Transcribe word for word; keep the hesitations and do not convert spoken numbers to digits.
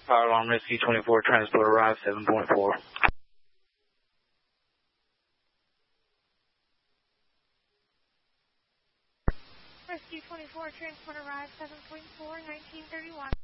Fire alarm Rescue twenty-four, transport arrived seven point four. Rescue twenty-four, transport arrived seven point four, nineteen thirty-one.